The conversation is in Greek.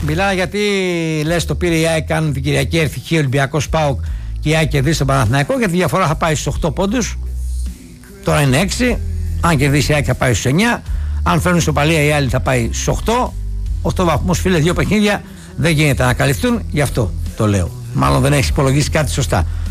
Μιλάω γιατί λες το πήρε η ΑΕΚ, αν την Κυριακή έρθει και ο Ολυμπιακός ΠΑΟΚ και η ΑΕΚ κερδίσει τον Παναθηναϊκό, γιατί η διαφορά θα πάει στους 8 πόντους. Τώρα είναι 6. Αν κερδίσει η ΑΕΚ θα πάει στους 9. Αν φέρνουν ισοπαλία οι άλλοι θα πάει στους 8. 8 βαθμούς, φίλε, 2 παιχνίδια δεν γίνεται να καλυφθούν, γι' αυτό το λέω. Μάλλον δεν έχει υπολογίσει κάτι σωστά.